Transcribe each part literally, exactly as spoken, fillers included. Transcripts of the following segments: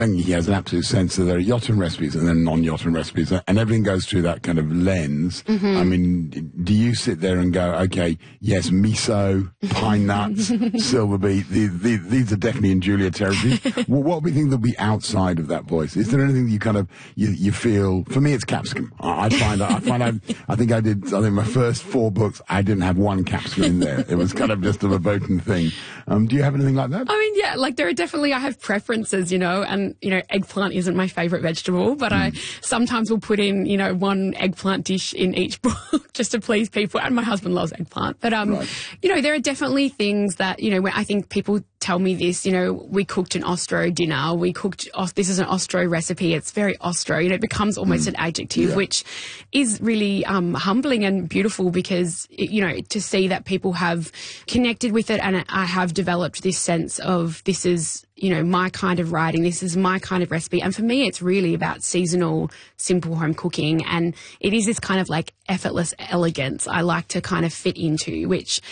And he has an absolute sense that there are Yotan recipes and then non-Yotan recipes, and everything goes through that kind of lens. Mm-hmm. I mean, do you sit there and go, okay, yes, miso, pine nuts, silver beet, these, these, these are definitely in Julia territory. Well, what do we think there'll be outside of that voice? Is there anything that you kind of, you, you feel, for me it's capsicum. I, I find, I find, I, I think I did, I think my first four books, I didn't have one capsicum in there. It was kind of just a verboten thing. Um, do you have anything like that? I mean, yeah, like there are definitely, I have preferences, you know, and, you know, eggplant isn't my favourite vegetable, but mm. I sometimes will put in, you know, one eggplant dish in each book just to please people. And my husband loves eggplant. But, um, right. you know, there are definitely things that, you know, when I think people tell me this, you know, we cooked an Ostro dinner, we cooked, oh, this is an Ostro recipe, it's very Ostro, you know, it becomes almost mm. an adjective, yeah. which is really um, humbling and beautiful because, it, you know, to see that people have connected with it and I have developed this sense of this is, you know, my kind of writing, this is my kind of recipe. And for me, it's really about seasonal, simple home cooking. And it is this kind of like effortless elegance I like to kind of fit into, which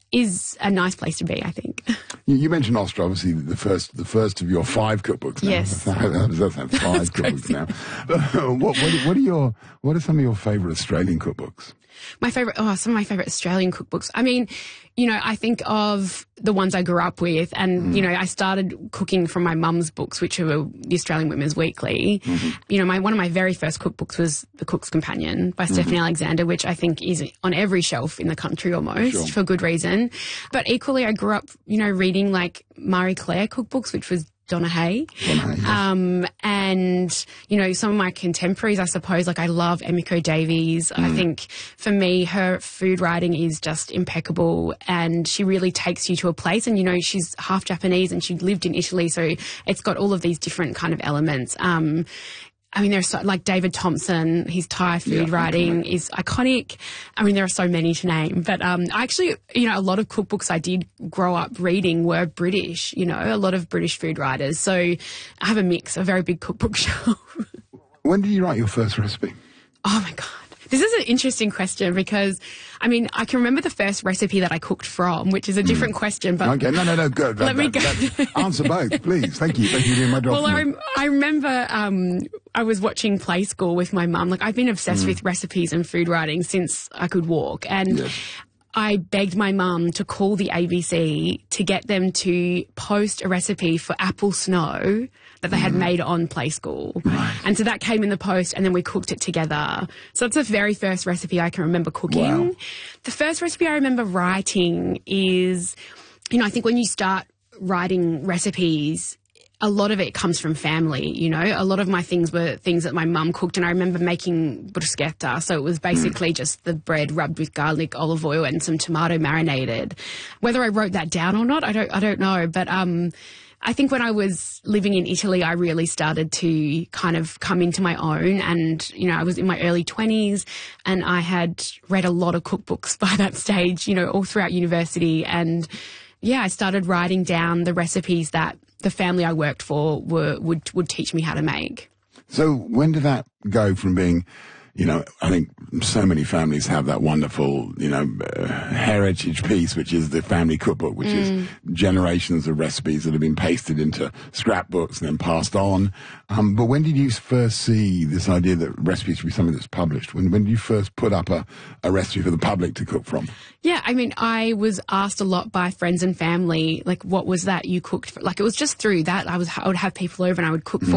is a nice place to be, I think. You mentioned Ostro, obviously the first, the first of your five cookbooks now. Yes, how does that have five cookbooks now? what, what, what are your, what are some of your favourite Australian cookbooks? My favourite, oh, some of my favourite Australian cookbooks. I mean, you know, I think of the ones I grew up with and, mm. you know, I started cooking from my mum's books, which were the Australian Women's Weekly. Mm-hmm. You know, my one of my very first cookbooks was The Cook's Companion by mm-hmm. Stephanie Alexander, which I think is on every shelf in the country almost, sure. for good reason. But equally, I grew up, you know, reading like Marie Claire cookbooks, which was Donna Hay. Donna Hay, yes. Um, and, you know, some of my contemporaries, I suppose, like I love Emiko Davies. Mm. I think for me, her food writing is just impeccable and she really takes you to a place and, you know, she's half Japanese and she lived in Italy. So it's got all of these different kind of elements. Um, I mean, there's so, like David Thompson, his Thai food yeah, writing iconic. is iconic. I mean, there are so many to name. But um, actually, you know, a lot of cookbooks I did grow up reading were British, you know, a lot of British food writers. So I have a mix, a very big cookbook shelf. When did you write your first recipe? Oh, my God. This is an interesting question because, I mean, I can remember the first recipe that I cooked from, which is a different mm. question. But okay, no, no, no, good. Let that, me that, go. That, answer both, please. Thank you. Thank you for doing my job. Well, I, rem- I remember um, I was watching Play School with my mum. Like, I've been obsessed mm. with recipes and food writing since I could walk. And yes. I begged my mum to call the A B C to get them to post a recipe for apple snow that they had mm. made on Play School. Right. And so that came in the post and then we cooked it together. So that's the very first recipe I can remember cooking. Wow. The first recipe I remember writing is, you know, I think when you start writing recipes, a lot of it comes from family, you know. A lot of my things were things that my mum cooked, and I remember making bruschetta. So it was basically mm. just the bread rubbed with garlic, olive oil, and some tomato marinated. Whether I wrote that down or not, I don't, I don't know. But um, I think when I was living in Italy, I really started to kind of come into my own. And, you know, I was in my early twenties and I had read a lot of cookbooks by that stage, you know, all throughout university. And, yeah, I started writing down the recipes that the family I worked for were would would teach me how to make. So when did that go from being, you know, I think so many families have that wonderful, you know, uh, heritage piece, which is the family cookbook, which mm. is generations of recipes that have been pasted into scrapbooks and then passed on. Um, but when did you first see this idea that recipes should be something that's published? When, when did you first put up a, a recipe for the public to cook from? Yeah, I mean, I was asked a lot by friends and family, like, what was that you cooked for? Like, it was just through that. I was, I would have people over and I would cook for